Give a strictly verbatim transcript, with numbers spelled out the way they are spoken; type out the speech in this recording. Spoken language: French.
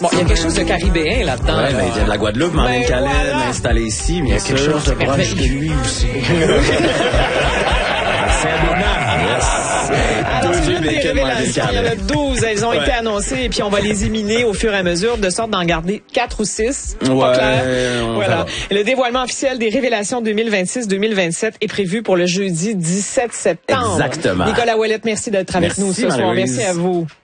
Bon, il y a quelque chose de caribéen là-dedans. Ouais, là. mais il y a de la Guadeloupe, mais en Ben, Calais, voilà. installé ici, Il y a quelque chose de proche de lui aussi. Alors, Deux c'est vieux une des bacon révélations. Il y en a Calais. douze. Elles ont Ouais. été annoncées et puis on va les éliminer au fur et à mesure de sorte d'en garder quatre ou six. Pas Ouais, clair. on Voilà. verra. Et le dévoilement officiel des révélations deux mille vingt-six deux mille vingt-sept est prévu pour le jeudi dix-sept septembre. Exactement. Nicolas Ouellette, merci d'être avec Merci, nous ce soir. Marie-Louise. Merci à vous.